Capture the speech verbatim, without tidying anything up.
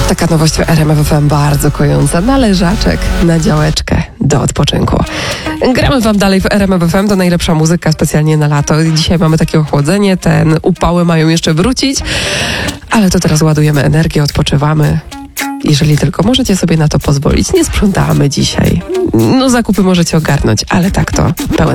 Taka nowość w R M F F M, bardzo kojąca. Należaczek na działeczkę do odpoczynku. Gramy wam dalej w R M F F M, to najlepsza muzyka specjalnie na lato. Dzisiaj mamy takie ochłodzenie, ten upały mają jeszcze wrócić, ale to teraz ładujemy energię, odpoczywamy. Jeżeli tylko możecie sobie na to pozwolić, nie sprzątamy dzisiaj. No zakupy możecie ogarnąć, ale tak to pełen